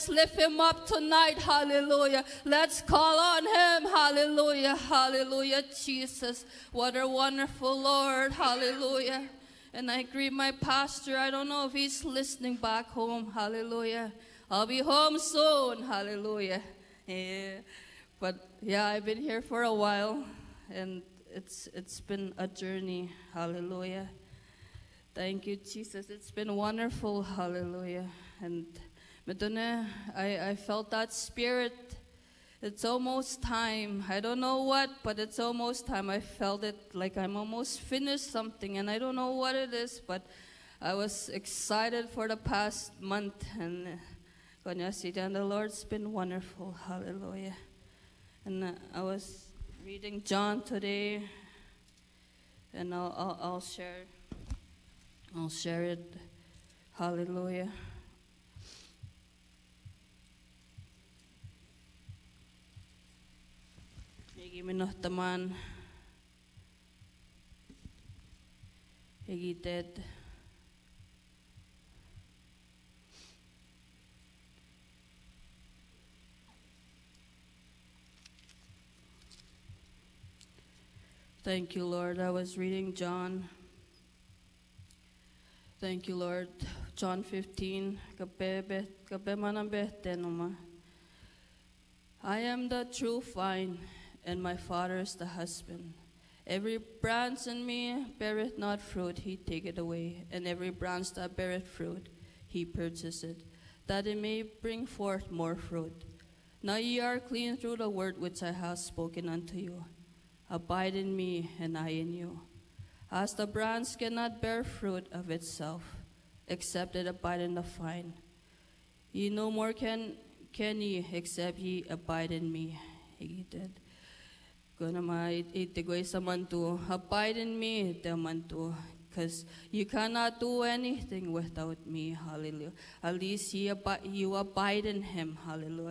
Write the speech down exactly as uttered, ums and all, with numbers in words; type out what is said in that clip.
let's lift him up tonight, hallelujah. Let's call on him, hallelujah, hallelujah, Jesus. What a wonderful Lord, hallelujah. And I greet my pastor. I don't know if he's listening back home, hallelujah. I'll be home soon, hallelujah. Yeah. But yeah, I've been here for a while, and it's it's been a journey, hallelujah. Thank you, Jesus. It's been wonderful, hallelujah. And Madonna, I, I felt that spirit. It's almost time. I don't know what, but it's almost time. I felt it like I'm almost finished something, and I don't know what it is, but I was excited for the past month, and uh, and the Lord's been wonderful, hallelujah. And uh, I was reading John today, and I'll, I'll, I'll share, I'll share it, hallelujah. Igi minuhtaman, igi dead. Thank you, Lord. I was reading John. Thank you, Lord. John fifteen. I am the true vine, and my Father is the husband. Every branch in me beareth not fruit, he taketh away. And every branch that beareth fruit, he purges it, that it may bring forth more fruit. Now ye are clean through the word which I have spoken unto you. Abide in me, and I in you. As the branch cannot bear fruit of itself, except it abide in the vine, ye no more can, can ye, except ye abide in me. He did. Abide in me, because you cannot do anything without me. Hallelujah. At least you abide in him. Hallelujah.